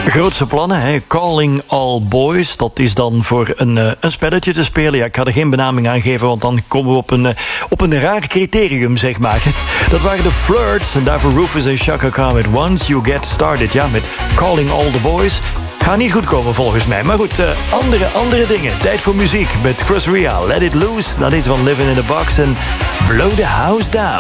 Grootse plannen, hè? Calling All Boys. Dat is dan voor een spelletje te spelen. Ja, ik ga er geen benaming aan geven, want dan komen we op een raar criterium, zeg maar. Dat waren de Flirts. En daarvoor Rufus en Chaka Khan met Once You Get Started. Ja, met Calling All the Boys. Gaat niet goed komen volgens mij. Maar goed, andere dingen. Tijd voor muziek met Chris Ria. Let It Loose. Dat is van Living in the Box en Blow the House Down.